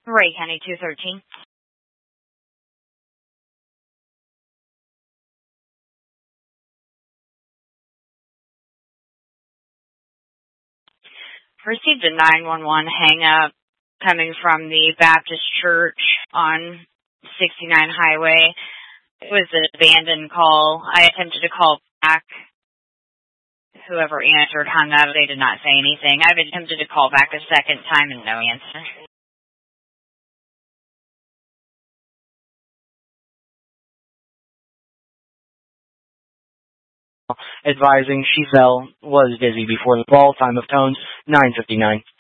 Ray County 213. Received a 911 hang-up coming from the Baptist Church on 69 Highway. It was an abandoned call. I attempted to call back. Whoever answered hung up. They did not say anything. I've attempted to call back a second time and no answer. Advising Chevelle was busy before the call. Time of tones 9:59.